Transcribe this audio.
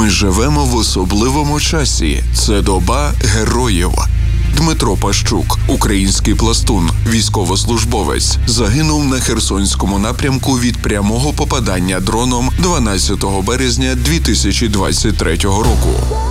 Ми живемо в особливому часі. Це доба героїв. Дмитро Пащук, український пластун, військовослужбовець, загинув на Херсонському напрямку від прямого попадання дроном 12 березня 2023 року.